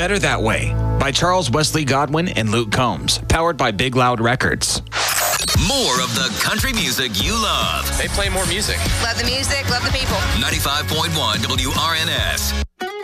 Better That Way by Charles Wesley Godwin and Luke Combs, powered by Big Loud Records. More of the country music you love. They play more music. Love the music, love the people. 95.1 WRNS.